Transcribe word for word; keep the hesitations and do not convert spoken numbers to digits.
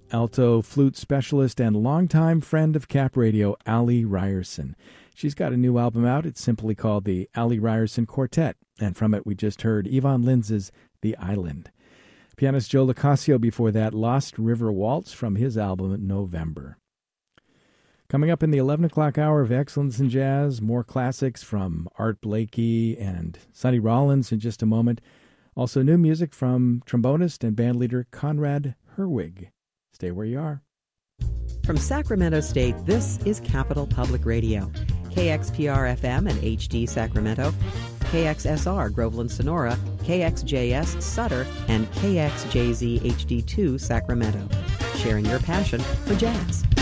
alto flute specialist and longtime friend of Cap Radio, Allie Ryerson. She's got a new album out. It's simply called the Allie Ryerson Quartet, and from it we just heard Yvonne Linz's The Island. Pianist Joe Locascio before that, Lost River Waltz from his album November. Coming up in the eleven o'clock hour of Excellence in Jazz, more classics from Art Blakey and Sonny Rollins in just a moment. Also new music from trombonist and bandleader Conrad Herwig. Stay where you are. From Sacramento State, this is Capital Public Radio. K X P R F M and H D Sacramento, K X S R Groveland Sonora, K X J S Sutter, and K X J Z H D two Sacramento. Sharing your passion for jazz.